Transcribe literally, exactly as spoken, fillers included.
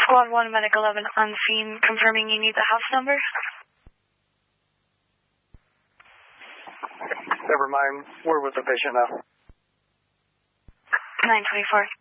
Squad one, Medic eleven on scene, confirming you need the house number. Never mind. We're with the patient now. nine twenty-four.